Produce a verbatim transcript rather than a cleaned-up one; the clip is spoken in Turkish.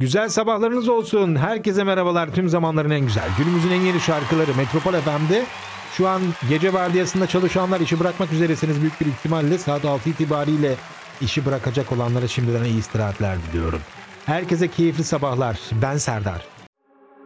Güzel sabahlarınız olsun. Herkese merhabalar. Tüm zamanların en güzel, günümüzün en yeni şarkıları Metropol F M'de. Şu an gece vardiyasında çalışanlar, işi bırakmak üzeresiniz büyük bir ihtimalle. Saat altı itibariyle işi bırakacak olanlara şimdiden iyi istirahatler diliyorum. Herkese keyifli sabahlar. Ben Serdar.